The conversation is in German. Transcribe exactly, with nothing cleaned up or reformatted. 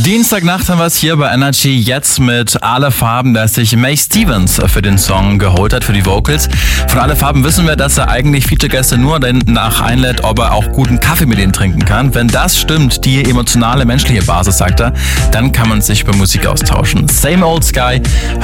Dienstagnacht haben wir es hier bei Energy jetzt mit Alle Farben, dass sich May Stevens für den Song geholt hat, für die Vocals. Von Alle Farben wissen wir, dass er eigentlich Feature-Gäste nur danach einlädt, ob er auch guten Kaffee mit ihnen trinken kann. Wenn das stimmt, die emotionale, menschliche Basis, sagt er, dann kann man sich über Musik austauschen. Same Old Sky